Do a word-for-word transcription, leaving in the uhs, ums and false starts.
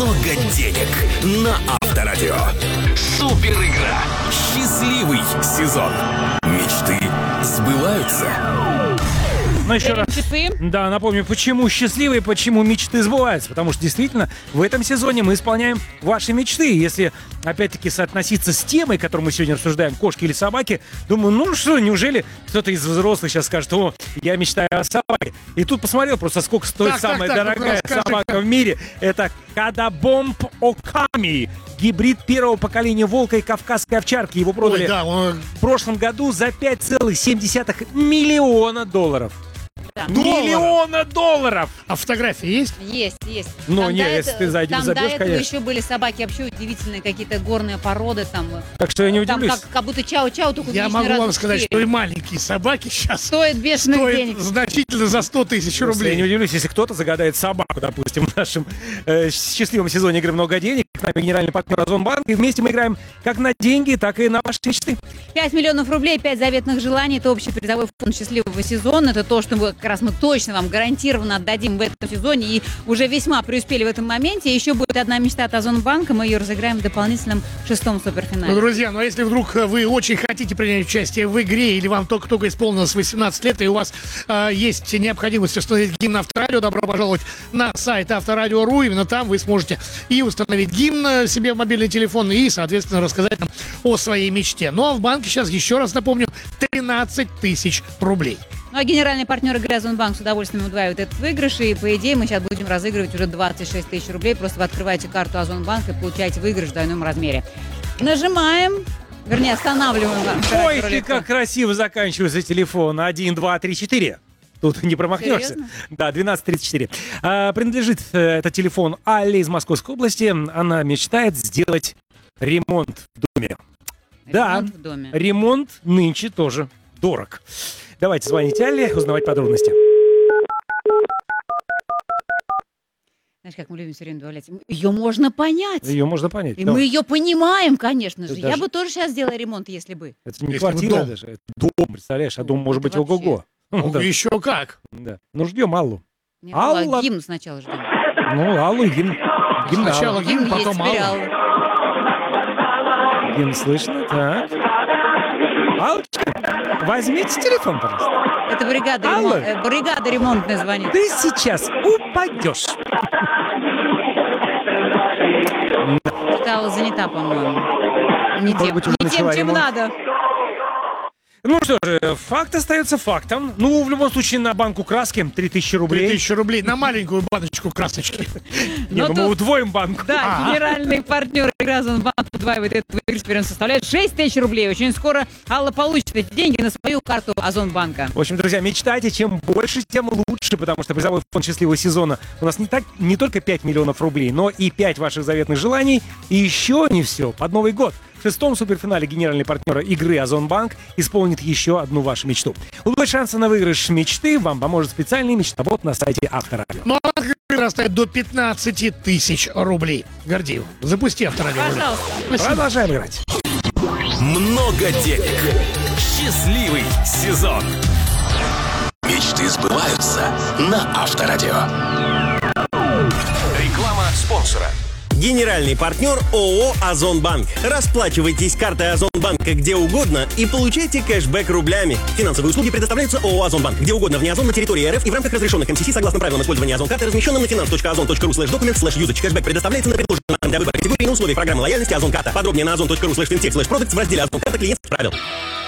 много денег на Авторадио. Супер игра. Счастливый сезон. Мечты сбываются. Ну, еще раз, да, напомню, почему счастливые, почему мечты сбываются. Потому что, действительно, в этом сезоне мы исполняем ваши мечты. Если, опять-таки, соотноситься с темой, которую мы сегодня обсуждаем, кошки или собаки, думаю, ну что, неужели кто-то из взрослых сейчас скажет: о, я мечтаю о собаке. И тут посмотрел просто, сколько стоит так, самая так, так, дорогая ну, собака как... в мире. Это Кадабомб Оками. Гибрид первого поколения волка и кавказской овчарки. Его продали Ой, да, он... в прошлом году за пять целых семь десятых миллиона долларов. Да. Миллиона долларов! А фотографии есть? Есть, есть. Ну, не, если ты зайдешь, там забьешь, до этого конечно. еще были собаки вообще удивительные, какие-то горные породы там. Так что я не удивлюсь. Там как, как будто чау-чау, только я могу вам сказать, что и маленькие собаки сейчас стоят бешеных стоят денег. Значительно за сто тысяч рублей. Я не удивлюсь, если кто-то загадает собаку, допустим, в нашем э, счастливом сезоне игры «Много денег». С нами генеральный партнер Озонбанк. И вместе мы играем как на деньги, так и на ваши мечты. пять миллионов рублей, пять заветных желаний. Это общий призовой фонд счастливого сезона. Это то, что мы, как раз мы точно вам гарантированно отдадим в этом сезоне. И уже весьма преуспели в этом моменте. Еще будет одна мечта от Озонбанка. Мы ее разыграем в дополнительном шестом суперфинале. Ну, друзья, ну а если вдруг вы очень хотите принять участие в игре, или вам только-только исполнилось восемнадцать лет, и у вас э, есть необходимость установить гимн Авторадио, добро пожаловать на сайт Авторадио точка ру. Именно там вы сможете и установить гимн себе в мобильный телефон, и, соответственно, рассказать нам о своей мечте. Ну а в банке сейчас, еще раз напомню, тринадцать тысяч рублей. Ну а генеральный партнер игры Озонбанк с удовольствием удваивает этот выигрыш. И, по идее, мы сейчас будем разыгрывать уже двадцать шесть тысяч рублей. Просто вы открываете карту Озонбанк и получаете выигрыш в двойном размере. Нажимаем, вернее, останавливаем. Ой, ты как красиво заканчивается телефон. один, два, три, четыре. Тут не промахнешься. Серьезно? Да, двенадцать тридцать четыре. А, принадлежит э, этот телефон Алле из Московской области. Она мечтает сделать ремонт в доме. Ремонт да, в доме. Ремонт нынче тоже дорог. Давайте звонить Алле, узнавать подробности. Знаешь, как мы любим все время добавлять. Ее можно понять. Ее можно понять. И да. мы ее понимаем, конечно же. Это Я даже... бы тоже сейчас сделала ремонт, если бы. Это не если квартира дом. даже, это дом, представляешь? А дом может это быть ого-го. Ну, да. еще как. Да. Ну, ждем Аллу. Нет, Алла... гимн сначала ждем. Ну, Аллу и гимн. Гимн Сначала Алла. гимн, Гимн потом есть, теперь Алла. Алла. Гимн слышно, так. Аллочка, возьмите телефон, пожалуйста. Это бригада, Алла. ремон... э, бригада ремонтная звонит. Ты сейчас упадешь. Что-то Алла занята, по-моему. Не Может тем, быть, уже не тем начала чем ремонт? надо. Ну что же, факт остается фактом. Ну, в любом случае, на банку краски три тысячи рублей. три тысячи рублей на маленькую баночку красочки. Нет, ну мы удвоим банку. Да, А-а. генеральный партнер игры Озонбанк удваивает этот выигрыш. Теперь он составляет шесть тысяч рублей. Очень скоро Алла получит эти деньги на свою карту Озонбанка. В общем, друзья, мечтайте, чем больше, тем лучше, потому что призовой фонд счастливого сезона у нас не, так, не только пять миллионов рублей, но и пять ваших заветных желаний. И еще не все. Под Новый год в шестом суперфинале генеральный партнер игры Озонбанк исполнит еще одну вашу мечту. Удвоить шансы на выигрыш мечты вам поможет специальный мечтовод на сайте Авторадио. Ну, а растает до пятнадцати тысяч рублей. Гордеев, запусти Авторадио. Пожалуйста. Спасибо. Продолжаем играть. Много денег. Счастливый сезон. Мечты сбываются на Авторадио. Реклама спонсора. Генеральный партнер ООО «Озонбанк». Расплачивайтесь картой Озонбанка где угодно и получайте кэшбэк рублями. Финансовые услуги предоставляются ООО «Озонбанк» где угодно вне Озон на территории РФ и в рамках разрешенных эм си си согласно правилам использования Озон-карты, размещенным на finance точка озон точка ру слэш документ слэш юзач. Кэшбэк предоставляется на предложенном для выбора категории на условиях программы лояльности Озон-карта. Подробнее на озон точка ру слэш финтех слэш продукт в разделе Озон-карта клиентских правил.